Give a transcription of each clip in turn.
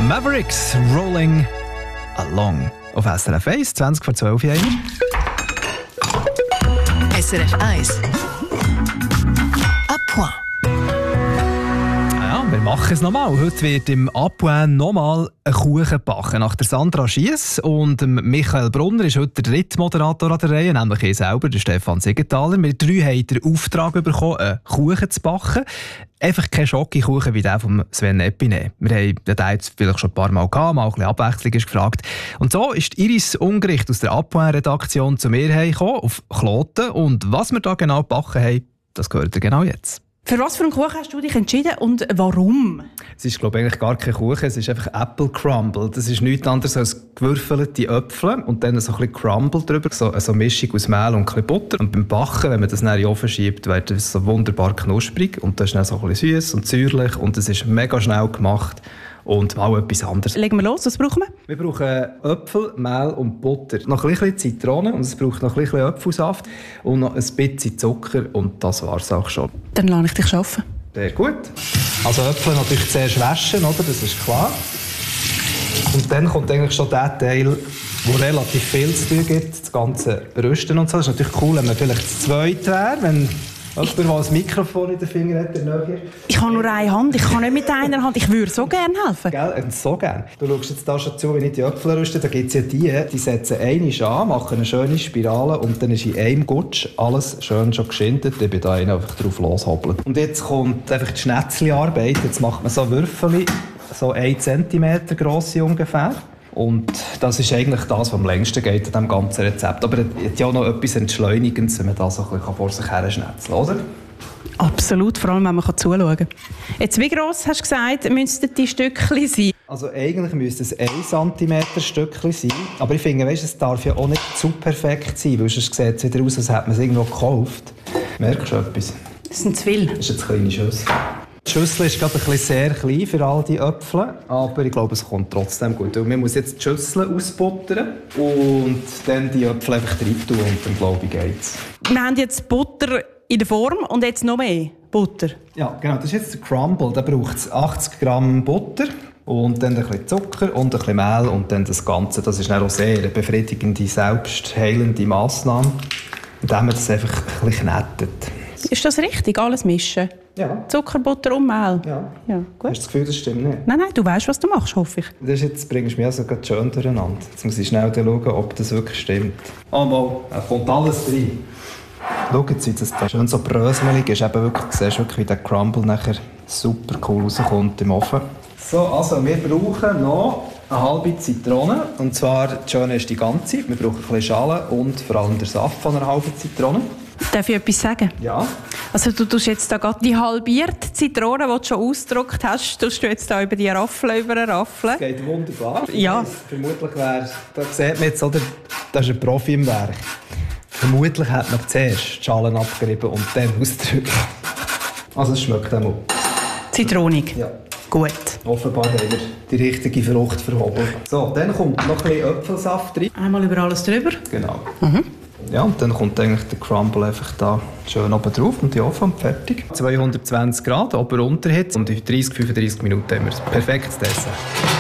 Mavericks, Rolling Along. Auf SRF 1, 20 vor 12 Uhr. SRF 1. À point. Ja, wir machen es nochmal. Heute wird im À point nochmal ein Kuchen gebacken. Nach der Sandra Schiess und Michael Brunner ist heute der dritte Moderator an der Reihe, nämlich ich selber, der Stefan Siegenthaler. Wir drei haben den Auftrag bekommen, einen Kuchen zu backen. Einfach kein Schokokuchen wie der von Sven Epine. Wir haben den jetzt vielleicht schon ein paar Mal gehabt, mal ein bisschen Abwechslung ist gefragt. Und so ist Iris Ungericht aus der À point-Redaktion zu mir gekommen, auf Kloten. Und was wir da genau gebacken haben, das gehört ihr genau jetzt. Für was für einen Kuchen hast du dich entschieden und warum? Es ist, glaube ich, eigentlich gar kein Kuchen, es ist einfach Apple Crumble. Das ist nichts anderes als gewürfelte Äpfel und dann so ein bisschen Crumble drüber, so eine Mischung aus Mehl und ein bisschen Butter. Und beim Backen, wenn man das in den Ofen schiebt, wird es so wunderbar knusprig und das ist dann so ein bisschen süß und säuerlich und es ist mega schnell gemacht. Und mal etwas anderes. Legen wir los, was brauchen wir? Wir brauchen Äpfel, Mehl und Butter. Noch ein bisschen Zitrone und es braucht noch ein bisschen Äpfelsaft und noch ein bisschen Zucker und das war es auch schon. Dann lasse ich dich arbeiten. Sehr gut. Also Äpfel natürlich zuerst waschen, oder? Das ist klar. Und dann kommt eigentlich schon der Teil, wo relativ viel zu tun gibt, das ganze Rösten und so. Das ist natürlich cool, wenn man vielleicht zu zweit wäre, wenn jemand, der ein Mikrofon in den Fingern hat, der näher. Ich habe nur eine Hand, ich kann nicht mit einer Hand. Ich würde so gerne helfen. Gell? So gerne. Du schaust jetzt da schon zu, wenn ich die Äpfel röste. Da gibt es ja die setzen einmal an, machen eine schöne Spirale und dann ist in einem Gutsch alles schön schon geschindet. Ich bin da einfach drauf loshoppeln. Und jetzt kommt einfach die Schnetzli-Arbeit. Jetzt macht man so Würfel, so 1 cm grosse ungefähr. Und das ist eigentlich das, was am längsten geht an diesem ganzen Rezept. Aber es hat ja auch noch etwas Entschleunigendes, wenn man das so ein bisschen vor sich her schnetzelt, oder? Absolut, vor allem wenn man zuschauen kann. Jetzt, wie gross hast du gesagt, müssten die Stückchen sein? Also eigentlich müsste es 1 cm Stückchen sein. Aber ich finde, weißt, es darf ja auch nicht zu perfekt sein, weil sonst sieht es wieder aus, als hätte man es irgendwo gekauft. Merkst du etwas? Das sind zu viel. Das ist jetzt eine kleine Schüssel. Die Schüssel ist gerade ein bisschen sehr klein für all die Äpfel, aber ich glaube, es kommt trotzdem gut. Und man muss jetzt die Schüssel ausbuttern und dann die Äpfel einfach rein tun und dann glaube ich geht's. Wir haben jetzt Butter in der Form und jetzt noch mehr Butter. Ja, genau, das ist jetzt der Crumble. Da braucht es 80 Gramm Butter und dann ein bisschen Zucker und ein bisschen Mehl und dann das Ganze. Das ist dann auch sehr eine befriedigende, selbstheilende Massnahme, indem man das einfach ein bisschen knettet. Ist das richtig, alles mischen? Ja. Zucker, Butter und Mehl? Ja. Ja, gut. Hast du das Gefühl, das stimmt nicht? Nein, du weißt, was du machst, hoffe ich. Jetzt bringst du mich also gerade schön durcheinander. Jetzt muss ich schnell schauen, ob das wirklich stimmt. Oh mal, da kommt alles rein. Schau jetzt, wie das da schön so bröselig ist. Eben wirklich, du siehst wirklich, wie der Crumble nachher super cool rauskommt im Ofen. So, also wir brauchen noch eine halbe Zitrone. Und zwar, das Schöne ist die ganze. Wir brauchen ein bisschen Schale und vor allem den Saft von einer halben Zitrone. Darf ich etwas sagen? Ja. Also du tust jetzt da gerade die halbierte Zitrone, die du schon ausgedruckt hast, tust du jetzt da über die Raffel raffeln. Das geht wunderbar. Ja. Vermutlich wäre, da sieht man jetzt, oder, das ist ein Profi im Werk. Vermutlich hat man zuerst die Schalen abgerieben und dann ausgedrückt. Also es schmeckt einmal. Zitronig? Ja. Gut. Offenbar haben wir die richtige Frucht verhobelt. So, dann kommt noch ein bisschen Äpfelsaft rein. Einmal über alles drüber. Genau. Ja, und dann kommt eigentlich der Crumble einfach da schön oben drauf und die Ofen und fertig. 220 Grad, Ober- und Unterhitze. Und in 30-35 Minuten haben wir es. Perfektes Dessert.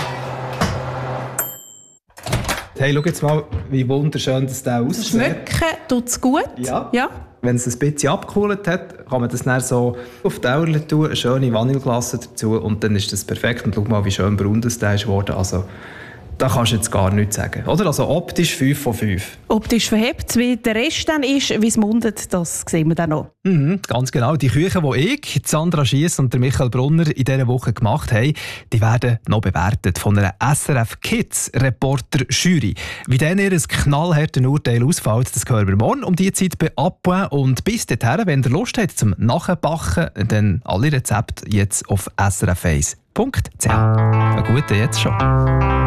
Hey, schau jetzt mal, wie wunderschön das da aussieht. Schmecken tut es gut. Ja. Ja. Wenn es ein bisschen abgekühlt hat, kann man das dann so auf die Teller tun, eine schöne Vanilleglasse dazu und dann ist das perfekt. Und schau mal, wie schön braun das da ist geworden. Also, da kannst du jetzt gar nichts sagen. Oder? Also optisch 5 von 5. Optisch verhebt, wie der Rest dann ist, wie es mundet, das sehen wir dann noch. Ganz genau. Die Küchen, die ich, Sandra Schiess und der Michael Brunner in dieser Woche gemacht haben, die werden noch bewertet von einer SRF Kids Reporter Jury. Wie dann ihr knallhartes Urteil ausfällt, das hören wir morgen um die Zeit bei À point. Und bis dahin, wenn ihr Lust habt zum Nachbacken, dann alle Rezepte jetzt auf srf1.ch. Einen guten jetzt schon.